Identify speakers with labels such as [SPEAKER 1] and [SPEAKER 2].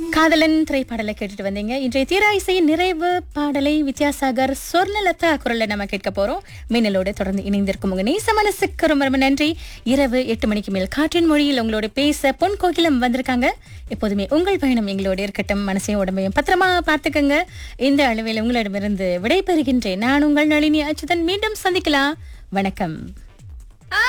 [SPEAKER 1] காதலன் திரைப்பாடலை கேட்டுட்டு வந்தீங்க. இன்றைய தீரா இசையின் நிறைவு பாடலை வித்யாசாகர் சொர்ணலதா குரல்ல நம்ம கேட்க போறோம். மின்னலோடு தொடர்ந்து இணைந்திருக்கும் உங்க நேச மனசுக்கு ரொம்ப ரொம்ப நன்றி. இரவு 8 மணிக்கு மேல் காற்றின் மொழியில் உங்களோட பேச பொன் கோகிலம் வந்திருக்காங்க. எப்போதுமே உங்கள் பயணம் எங்களோட இருக்கட்டும். மனசையும் உடம்பையும் பத்திரமா பார்த்துக்கங்க. இந்த அளவில் உங்களிடமிருந்து விடைபெறுகின்றேன். நான் உங்கள் நளினி அச்சுதன். மீண்டும் சந்திக்கலாம். வணக்கம்.